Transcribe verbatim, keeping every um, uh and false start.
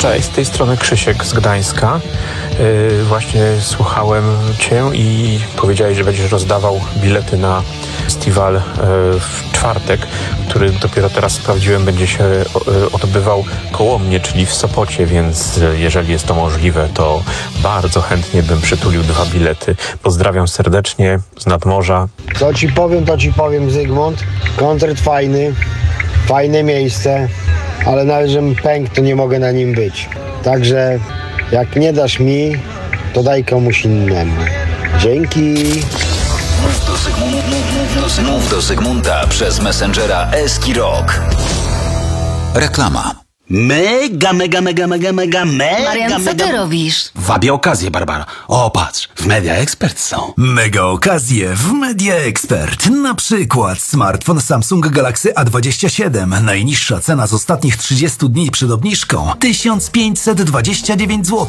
Cześć, z tej strony Krzysiek z Gdańska. Yy, właśnie słuchałem Cię i powiedziałeś, że będziesz rozdawał bilety na festiwal yy, w czwartek, który dopiero teraz sprawdziłem, będzie się yy, odbywał koło mnie, czyli w Sopocie, więc yy, jeżeli jest to możliwe, to bardzo chętnie bym przytulił dwa bilety. Pozdrawiam serdecznie z nadmorza. Co ci powiem, to ci powiem, Zygmunt. Koncert fajny, fajne miejsce, ale nawet żebym pękł, to nie mogę na nim być. Także jak nie dasz mi, to daj komuś innemu. Dzięki. Mów do, Zygmu- mów do, mów do Zygmunta przez Messengera Eski Rock. Reklama. Mega, mega, mega, mega, mega, mega, Marian, co mega... ty robisz? Wabię okazję, Barbara. O, patrz, w Media Expert są. Mega okazje w Media Expert. Na przykład smartfon Samsung Galaxy A dwadzieścia siedem. Najniższa cena z ostatnich trzydziestu dni przed obniżką tysiąc pięćset dwadzieścia dziewięć złotych.